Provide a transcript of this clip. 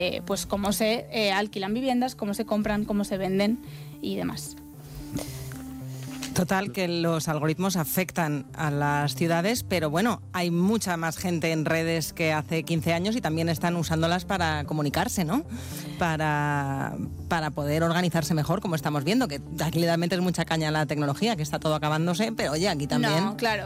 pues cómo se alquilan viviendas, cómo se compran, cómo se venden y demás. Total, que los algoritmos afectan a las ciudades, pero bueno, hay mucha más gente en redes que hace 15 años y también están usándolas para comunicarse, ¿no? Para poder organizarse mejor, como estamos viendo, que aquí realmente es mucha caña la tecnología, que está todo acabándose, pero oye, aquí también... No, claro.